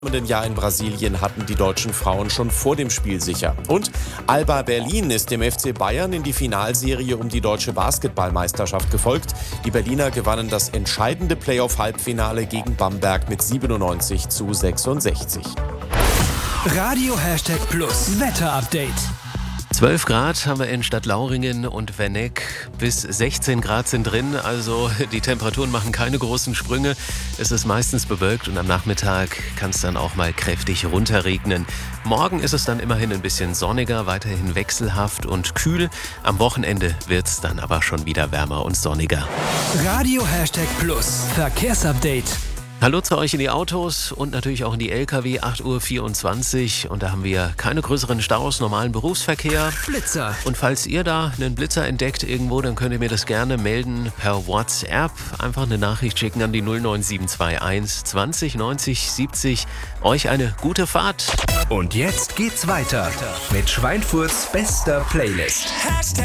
Im Jahr in Brasilien hatten die deutschen Frauen schon vor dem Spiel sicher. Und Alba Berlin ist dem FC Bayern in die Finalserie um die deutsche Basketballmeisterschaft gefolgt. Die Berliner gewannen das entscheidende Playoff-Halbfinale gegen Bamberg mit 97:66. Radio #Plus Wetter-Update. 12 Grad haben wir in Stadtlauringen und Werneck, bis 16 Grad sind drin, also die Temperaturen machen keine großen Sprünge. Es ist meistens bewölkt und am Nachmittag kann es dann auch mal kräftig runterregnen. Morgen ist es dann immerhin ein bisschen sonniger, weiterhin wechselhaft und kühl. Am Wochenende wird es dann aber schon wieder wärmer und sonniger. Radio #Plus Verkehrsupdate. Hallo zu euch in die Autos und natürlich auch in die LKW, 8:24 Uhr. Und da haben wir keine größeren Staus, normalen Berufsverkehr. Blitzer. Und falls ihr da einen Blitzer entdeckt irgendwo, dann könnt ihr mir das gerne melden per WhatsApp. Einfach eine Nachricht schicken an die 09721 20 90 70. Euch eine gute Fahrt. Und jetzt geht's weiter mit Schweinfurts bester Playlist.